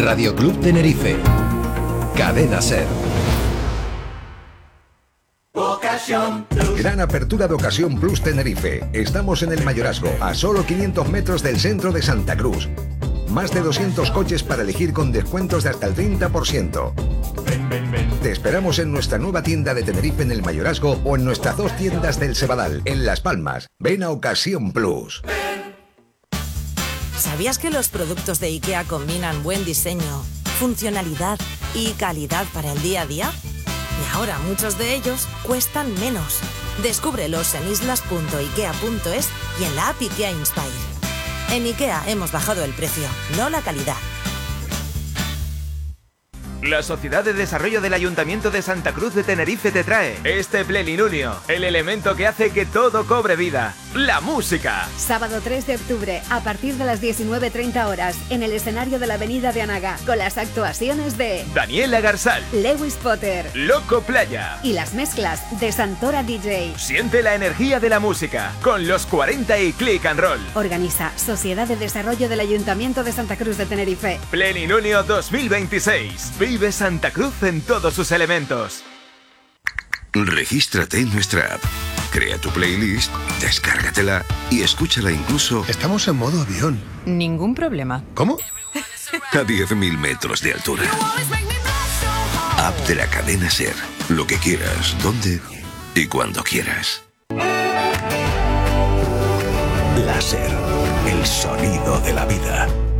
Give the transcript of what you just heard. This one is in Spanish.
Radio Club Tenerife. Cadena Ser. Gran apertura de Ocasión Plus Tenerife. Estamos en el Mayorazgo, a solo 500 metros del centro de Santa Cruz. Más de 200 coches para elegir con descuentos de hasta el 30%. Te esperamos en nuestra nueva tienda de Tenerife en el Mayorazgo o en nuestras 2 tiendas del Sebadal, en Las Palmas. Ven a Ocasión Plus. ¿Sabías que los productos de IKEA combinan buen diseño, funcionalidad y calidad para el día a día? Y ahora muchos de ellos cuestan menos. Descúbrelos en islas.ikea.es y en la app IKEA Inspire. En IKEA hemos bajado el precio, no la calidad. La Sociedad de Desarrollo del Ayuntamiento de Santa Cruz de Tenerife te trae este plenilunio, el elemento que hace que todo cobre vida, la música. Sábado 3 de octubre, a partir de las 19:30 horas, en el escenario de la Avenida de Anaga, con las actuaciones de Daniela Garzal, Lewis Potter, Loco Playa y las mezclas de Santora DJ. Siente la energía de la música con los 40 y Click and Roll. Organiza Sociedad de Desarrollo del Ayuntamiento de Santa Cruz de Tenerife. Plenilunio 2026. Vive Santa Cruz en todos sus elementos. Regístrate en nuestra app. Crea tu playlist, descárgatela y escúchala incluso... Estamos en modo avión. Ningún problema. ¿Cómo? A 10.000 metros de altura. App de la cadena SER. Lo que quieras, donde y cuando quieras. La SER. El sonido de la vida.